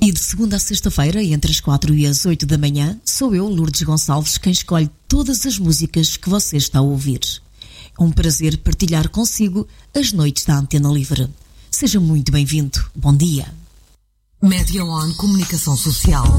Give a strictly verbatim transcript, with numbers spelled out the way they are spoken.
E de segunda a sexta-feira, entre as quatro e as oito da manhã, sou eu, Lourdes Gonçalves, quem escolhe todas as músicas que você está a ouvir. É um prazer partilhar consigo as noites da Antena Livre. Seja muito bem-vindo. Bom dia. Média One Comunicação Social.